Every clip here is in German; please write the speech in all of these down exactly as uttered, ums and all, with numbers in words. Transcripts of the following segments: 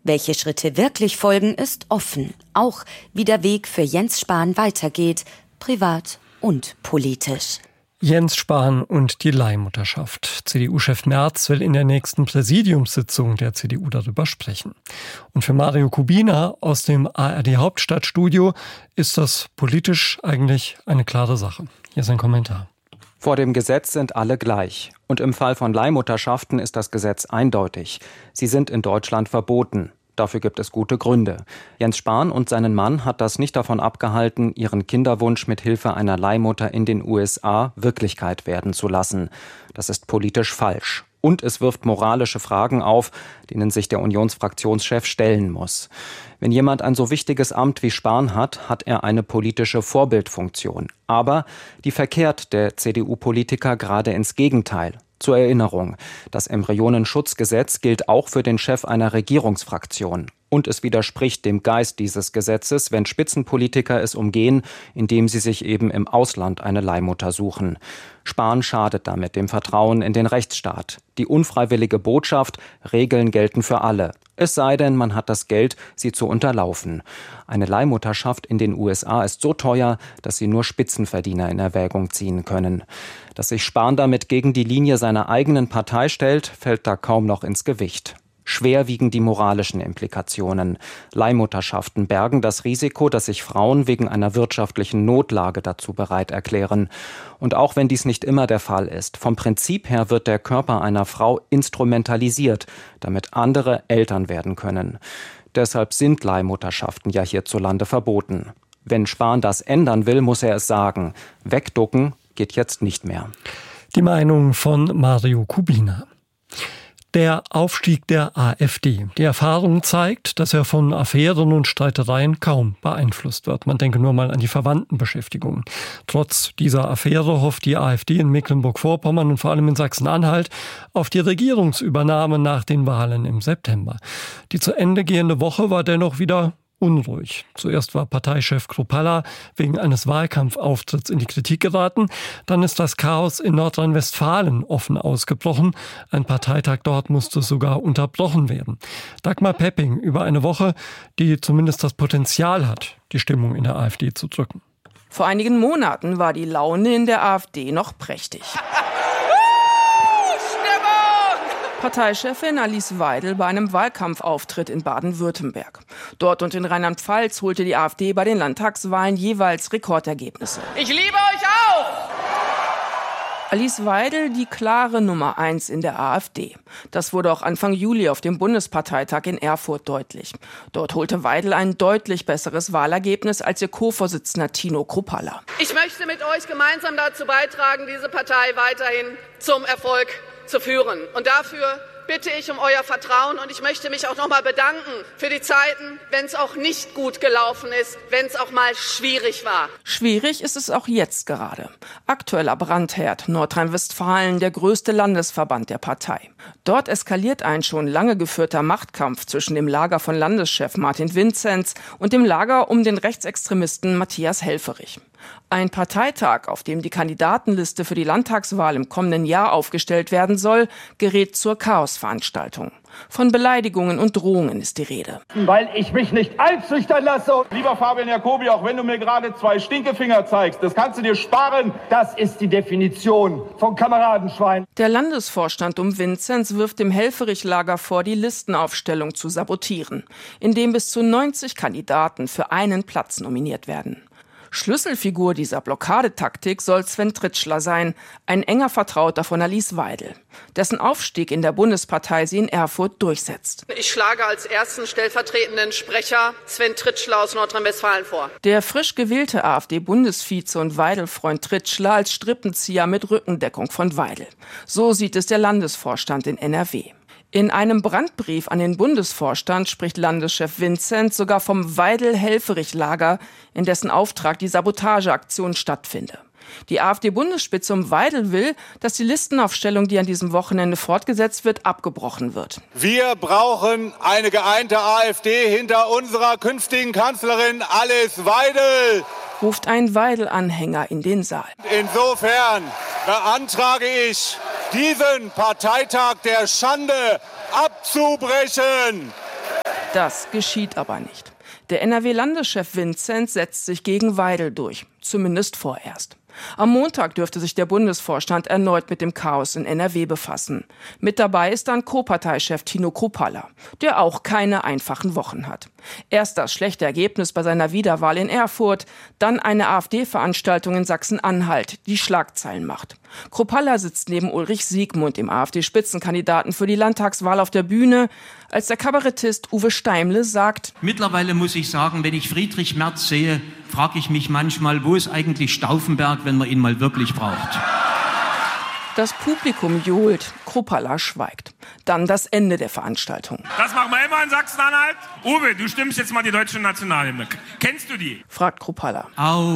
Welche Schritte wirklich folgen, ist offen. Auch wie der Weg für Jens Spahn weitergeht, privat und politisch. Jens Spahn und die Leihmutterschaft. C D U-Chef Merz will in der nächsten Präsidiumssitzung der C D U darüber sprechen. Und für Mario Kubina aus dem A R D-Hauptstadtstudio ist das politisch eigentlich eine klare Sache. Hier ist ein Kommentar. Vor dem Gesetz sind alle gleich. Und im Fall von Leihmutterschaften ist das Gesetz eindeutig. Sie sind in Deutschland verboten. Dafür gibt es gute Gründe. Jens Spahn und seinen Mann hat das nicht davon abgehalten, ihren Kinderwunsch mit Hilfe einer Leihmutter in den U S A Wirklichkeit werden zu lassen. Das ist politisch falsch. Und es wirft moralische Fragen auf, denen sich der Unionsfraktionschef stellen muss. Wenn jemand ein so wichtiges Amt wie Spahn hat, hat er eine politische Vorbildfunktion. Aber die verkehrt der C D U-Politiker gerade ins Gegenteil. Zur Erinnerung, das Embryonenschutzgesetz gilt auch für den Chef einer Regierungsfraktion. Und es widerspricht dem Geist dieses Gesetzes, wenn Spitzenpolitiker es umgehen, indem sie sich eben im Ausland eine Leihmutter suchen. Spahn schadet damit dem Vertrauen in den Rechtsstaat. Die unfreiwillige Botschaft, Regeln gelten für alle. Es sei denn, man hat das Geld, sie zu unterlaufen. Eine Leihmutterschaft in den U S A ist so teuer, dass sie nur Spitzenverdiener in Erwägung ziehen können. Dass sich Spahn damit gegen die Linie seiner eigenen Partei stellt, fällt da kaum noch ins Gewicht. Schwer wiegen die moralischen Implikationen. Leihmutterschaften bergen das Risiko, dass sich Frauen wegen einer wirtschaftlichen Notlage dazu bereit erklären. Und auch wenn dies nicht immer der Fall ist, vom Prinzip her wird der Körper einer Frau instrumentalisiert, damit andere Eltern werden können. Deshalb sind Leihmutterschaften ja hierzulande verboten. Wenn Spahn das ändern will, muss er es sagen. Wegducken geht jetzt nicht mehr. Die Meinung von Mario Kubina. Der Aufstieg der AfD. Die Erfahrung zeigt, dass er von Affären und Streitereien kaum beeinflusst wird. Man denke nur mal an die Verwandtenbeschäftigung. Trotz dieser Affäre hofft die AfD in Mecklenburg-Vorpommern und vor allem in Sachsen-Anhalt auf die Regierungsübernahme nach den Wahlen im September. Die zu Ende gehende Woche war dennoch wieder unruhig. Zuerst war Parteichef Kruppalla wegen eines Wahlkampfauftritts in die Kritik geraten. Dann ist das Chaos in Nordrhein-Westfalen offen ausgebrochen. Ein Parteitag dort musste sogar unterbrochen werden. Dagmar Pepping über eine Woche, die zumindest das Potenzial hat, die Stimmung in der AfD zu drücken. Vor einigen Monaten war die Laune in der AfD noch prächtig. Parteichefin Alice Weidel bei einem Wahlkampfauftritt in Baden-Württemberg. Dort und in Rheinland-Pfalz holte die AfD bei den Landtagswahlen jeweils Rekordergebnisse. Ich liebe euch auch! Alice Weidel, die klare Nummer eins in der AfD. Das wurde auch Anfang Juli auf dem Bundesparteitag in Erfurt deutlich. Dort holte Weidel ein deutlich besseres Wahlergebnis als ihr Co-Vorsitzender Tino Kruppalla. Ich möchte mit euch gemeinsam dazu beitragen, diese Partei weiterhin zum Erfolg zu führen. Und dafür bitte ich um euer Vertrauen und ich möchte mich auch noch mal bedanken für die Zeiten, wenn es auch nicht gut gelaufen ist, wenn es auch mal schwierig war. Schwierig ist es auch jetzt gerade. Aktueller Brandherd, Nordrhein-Westfalen, der größte Landesverband der Partei. Dort eskaliert ein schon lange geführter Machtkampf zwischen dem Lager von Landeschef Martin Vinzenz und dem Lager um den Rechtsextremisten Matthias Helfferich. Ein Parteitag, auf dem die Kandidatenliste für die Landtagswahl im kommenden Jahr aufgestellt werden soll, gerät zur Chaosveranstaltung. Von Beleidigungen und Drohungen ist die Rede. Weil ich mich nicht einschüchtern lasse. Lieber Fabian Jacobi, auch wenn du mir gerade zwei Stinkefinger zeigst, das kannst du dir sparen. Das ist die Definition von Kameradenschwein. Der Landesvorstand um Vinzenz wirft dem Helfferich-Lager vor, die Listenaufstellung zu sabotieren, indem bis zu neunzig Kandidaten für einen Platz nominiert werden. Schlüsselfigur dieser Blockadetaktik soll Sven Tritschler sein, ein enger Vertrauter von Alice Weidel, dessen Aufstieg in der Bundespartei sie in Erfurt durchsetzt. Ich schlage als ersten stellvertretenden Sprecher Sven Tritschler aus Nordrhein-Westfalen vor. Der frisch gewählte AfD-Bundesvize und Weidel-Freund Tritschler als Strippenzieher mit Rückendeckung von Weidel. So sieht es der Landesvorstand in N R W. In einem Brandbrief an den Bundesvorstand spricht Landeschef Vinzenz sogar vom Weidel-Helfferich-Lager, in dessen Auftrag die Sabotageaktion stattfinde. Die AfD-Bundesspitze um Weidel will, dass die Listenaufstellung, die an diesem Wochenende fortgesetzt wird, abgebrochen wird. Wir brauchen eine geeinte AfD hinter unserer künftigen Kanzlerin Alice Weidel, ruft ein Weidel-Anhänger in den Saal. Insofern beantrage ich, diesen Parteitag der Schande abzubrechen. Das geschieht aber nicht. Der N R W-Landeschef Vinzenz setzt sich gegen Weidel durch, zumindest vorerst. Am Montag dürfte sich der Bundesvorstand erneut mit dem Chaos in N R W befassen. Mit dabei ist dann Co-Parteichef Tino Kruppalla, der auch keine einfachen Wochen hat. Erst das schlechte Ergebnis bei seiner Wiederwahl in Erfurt, dann eine AfD-Veranstaltung in Sachsen-Anhalt, die Schlagzeilen macht. Kruppalla sitzt neben Ulrich Siegmund, dem AfD-Spitzenkandidaten für die Landtagswahl, auf der Bühne, als der Kabarettist Uwe Steimle sagt: Mittlerweile muss ich sagen, wenn ich Friedrich Merz sehe, frage ich mich manchmal, wo ist eigentlich Stauffenberg, wenn man ihn mal wirklich braucht? Das Publikum johlt, Kruppalla schweigt. Dann das Ende der Veranstaltung. Das machen wir immer in Sachsen-Anhalt. Uwe, du stimmst jetzt mal die deutsche Nationalhymne. Kennst du die? Fragt Kruppalla.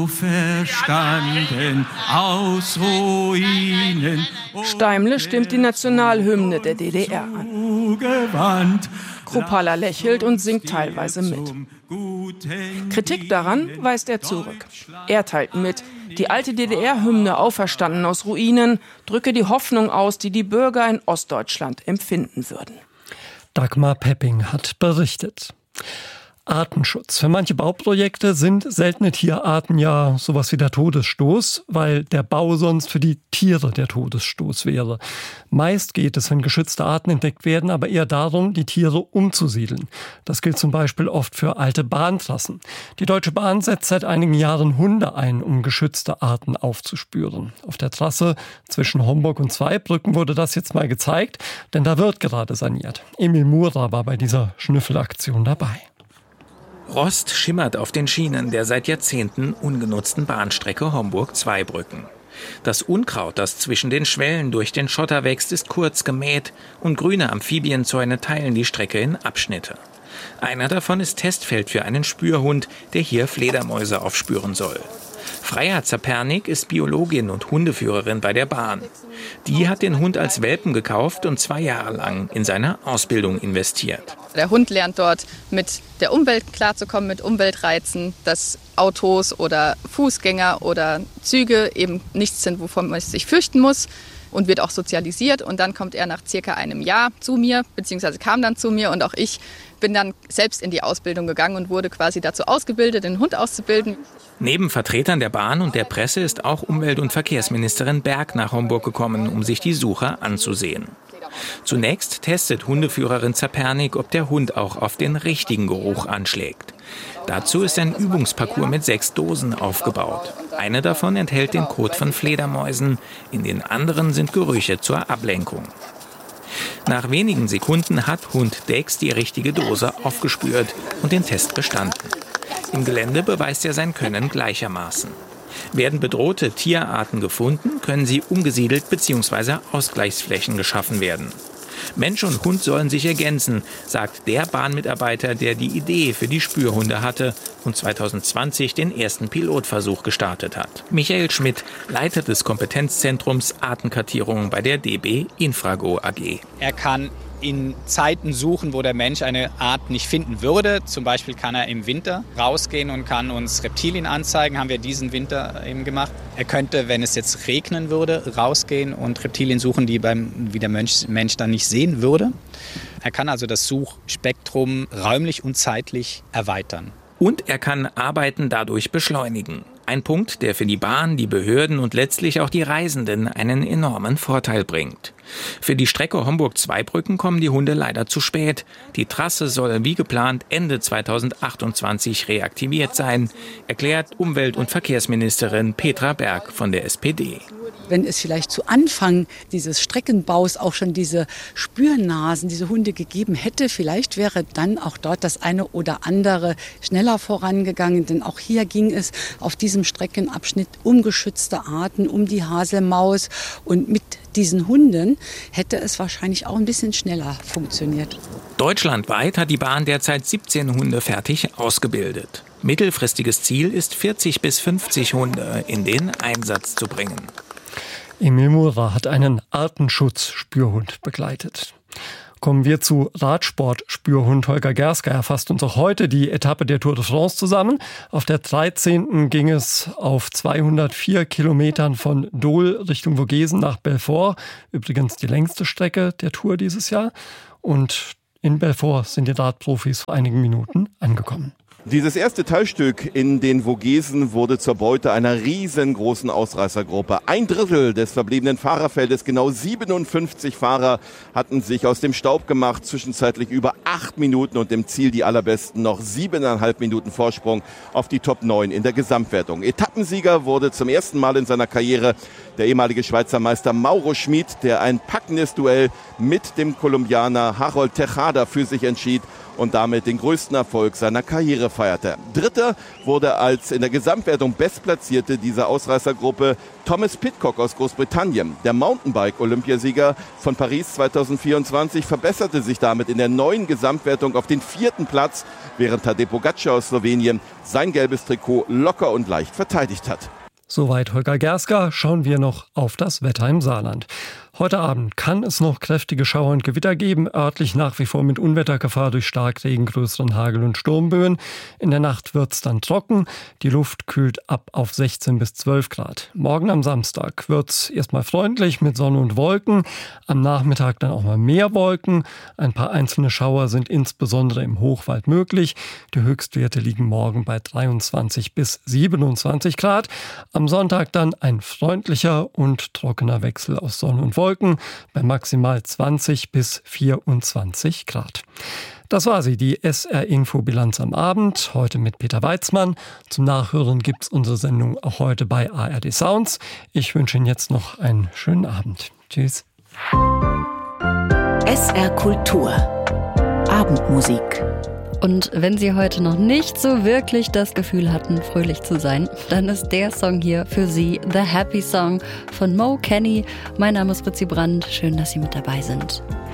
Auferstanden aus Ruinen. Steimle stimmt die Nationalhymne der D D R an. Kruppalla lächelt und singt teilweise mit. Kritik daran weist er zurück. Er teilt mit, die alte D D R-Hymne Auferstanden aus Ruinen drücke die Hoffnung aus, die die Bürger in Ostdeutschland empfinden würden. Dagmar Pepping hat berichtet. Artenschutz. Für manche Bauprojekte sind seltene Tierarten ja sowas wie der Todesstoß, weil der Bau sonst für die Tiere der Todesstoß wäre. Meist geht es, wenn geschützte Arten entdeckt werden, aber eher darum, die Tiere umzusiedeln. Das gilt zum Beispiel oft für alte Bahntrassen. Die Deutsche Bahn setzt seit einigen Jahren Hunde ein, um geschützte Arten aufzuspüren. Auf der Trasse zwischen Homburg und Zweibrücken wurde das jetzt mal gezeigt, denn da wird gerade saniert. Emil Mura war bei dieser Schnüffelaktion dabei. Rost schimmert auf den Schienen der seit Jahrzehnten ungenutzten Bahnstrecke Homburg-Zweibrücken. Das Unkraut, das zwischen den Schwellen durch den Schotter wächst, ist kurz gemäht und grüne Amphibienzäune teilen die Strecke in Abschnitte. Einer davon ist Testfeld für einen Spürhund, der hier Fledermäuse aufspüren soll. Freya Zapernik ist Biologin und Hundeführerin bei der Bahn. Die hat den Hund als Welpen gekauft und zwei Jahre lang in seine Ausbildung investiert. Der Hund lernt dort, mit der Umwelt klarzukommen, mit Umweltreizen, dass Autos oder Fußgänger oder Züge eben nichts sind, wovon man sich fürchten muss, und wird auch sozialisiert. Und dann kommt er nach circa einem Jahr zu mir, beziehungsweise kam dann zu mir, und auch ich bin dann selbst in die Ausbildung gegangen und wurde quasi dazu ausgebildet, den Hund auszubilden. Neben Vertretern der Bahn und der Presse ist auch Umwelt- und Verkehrsministerin Berg nach Homburg gekommen, um sich die Suche anzusehen. Zunächst testet Hundeführerin Zapernik, ob der Hund auch auf den richtigen Geruch anschlägt. Dazu ist ein Übungsparcours mit sechs Dosen aufgebaut. Eine davon enthält den Kot von Fledermäusen, in den anderen sind Gerüche zur Ablenkung. Nach wenigen Sekunden hat Hund Dex die richtige Dose aufgespürt und den Test bestanden. Im Gelände beweist er sein Können gleichermaßen. Werden bedrohte Tierarten gefunden, können sie umgesiedelt bzw. Ausgleichsflächen geschaffen werden. Mensch und Hund sollen sich ergänzen, sagt der Bahnmitarbeiter, der die Idee für die Spürhunde hatte und zwanzig zwanzig den ersten Pilotversuch gestartet hat. Michael Schmidt, Leiter des Kompetenzzentrums Artenkartierung bei der D B Infrago A G. Er kann in Zeiten suchen, wo der Mensch eine Art nicht finden würde. Zum Beispiel kann er im Winter rausgehen und kann uns Reptilien anzeigen, haben wir diesen Winter eben gemacht. Er könnte, wenn es jetzt regnen würde, rausgehen und Reptilien suchen, die, beim, wie der Mensch, Mensch dann nicht sehen würde. Er kann also das Suchspektrum räumlich und zeitlich erweitern. Und er kann Arbeiten dadurch beschleunigen. Ein Punkt, der für die Bahn, die Behörden und letztlich auch die Reisenden einen enormen Vorteil bringt. Für die Strecke Homburg-Zweibrücken kommen die Hunde leider zu spät. Die Trasse soll wie geplant Ende zweitausendachtundzwanzig reaktiviert sein, erklärt Umwelt- und Verkehrsministerin Petra Berg von der S P D. Wenn es vielleicht zu Anfang dieses Streckenbaus auch schon diese Spürnasen, diese Hunde gegeben hätte, vielleicht wäre dann auch dort das eine oder andere schneller vorangegangen. Denn auch hier ging es auf diesem Streckenabschnitt um geschützte Arten, um die Haselmaus. Und mit diesen Hunden hätte es wahrscheinlich auch ein bisschen schneller funktioniert. Deutschlandweit hat die Bahn derzeit siebzehn Hunde fertig ausgebildet. Mittelfristiges Ziel ist, vierzig bis fünfzig Hunde in den Einsatz zu bringen. Emil Mura hat einen Artenschutz-Spürhund begleitet. Kommen wir zu Radsport-Spürhund. Holger Gersker erfasst uns auch heute die Etappe der Tour de France zusammen. Auf der dreizehnten ging es auf zweihundertvier Kilometern von Dole Richtung Vogesen nach Belfort. Übrigens die längste Strecke der Tour dieses Jahr. Und In Belfort sind die Radprofis vor einigen Minuten angekommen. Dieses erste Teilstück in den Vogesen wurde zur Beute einer riesengroßen Ausreißergruppe. Ein Drittel des verbliebenen Fahrerfeldes, genau siebenundfünfzig Fahrer, hatten sich aus dem Staub gemacht, zwischenzeitlich über acht Minuten und im Ziel die allerbesten noch siebeneinhalb Minuten Vorsprung auf die Top neun in der Gesamtwertung. Etappensieger wurde zum ersten Mal in seiner Karriere der ehemalige Schweizer Meister Mauro Schmid, der ein packendes Duell mit dem Kolumbianer Harold Tejada für sich entschied und damit den größten Erfolg seiner Karriere feierte. Dritter wurde als in der Gesamtwertung Bestplatzierte dieser Ausreißergruppe Thomas Pidcock aus Großbritannien. Der Mountainbike-Olympiasieger von Paris zweitausendvierundzwanzig verbesserte sich damit in der neuen Gesamtwertung auf den vierten Platz, während Tadej Pogačar aus Slowenien sein gelbes Trikot locker und leicht verteidigt hat. Soweit Holger Gerska. Schauen wir noch auf das Wetter im Saarland. Heute Abend kann es noch kräftige Schauer und Gewitter geben, örtlich nach wie vor mit Unwettergefahr durch Starkregen, größeren Hagel und Sturmböen. In der Nacht wird es dann trocken, die Luft kühlt ab auf sechzehn bis zwölf Grad. Morgen am Samstag wird es erstmal freundlich mit Sonne und Wolken, am Nachmittag dann auch mal mehr Wolken. Ein paar einzelne Schauer sind insbesondere im Hochwald möglich. Die Höchstwerte liegen morgen bei dreiundzwanzig bis siebenundzwanzig Grad. Am Sonntag dann ein freundlicher und trockener Wechsel aus Sonne und Wolken bei maximal zwanzig bis vierundzwanzig Grad. Das war sie, die S R-Info-Bilanz am Abend, heute mit Peter Weizmann. Zum Nachhören gibt es unsere Sendung auch heute bei A R D Sounds. Ich wünsche Ihnen jetzt noch einen schönen Abend. Tschüss. S R Kultur. Abendmusik. Und wenn Sie heute noch nicht so wirklich das Gefühl hatten, fröhlich zu sein, dann ist der Song hier für Sie, The Happy Song von Mo Kenny. Mein Name ist Fritzi Brandt. Schön, dass Sie mit dabei sind.